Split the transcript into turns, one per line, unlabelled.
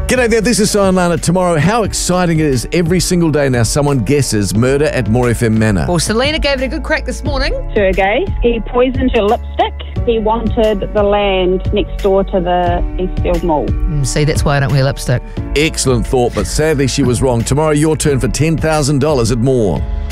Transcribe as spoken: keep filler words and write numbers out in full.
G'day there, this is Simon Lana. Tomorrow, how exciting it is every single day now someone guesses murder at More F M Manor.
Well, Selena gave it a good crack this morning.
Sergey, he poisoned your lipstick. He wanted the land next door to the Eastfield Mall.
Mm, see, that's why I don't wear lipstick.
Excellent thought, but sadly she was wrong. Tomorrow, your turn for ten thousand dollars at More.